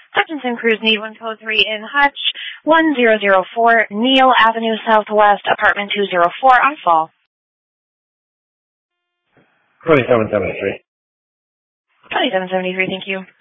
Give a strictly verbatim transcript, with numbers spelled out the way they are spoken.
Hutchinson Cruise need one code three in Hutch, one zero zero four Neal Avenue Southwest, apartment two oh four on Fall. twenty-seven seventy-three. twenty-seven seventy-three, thank you.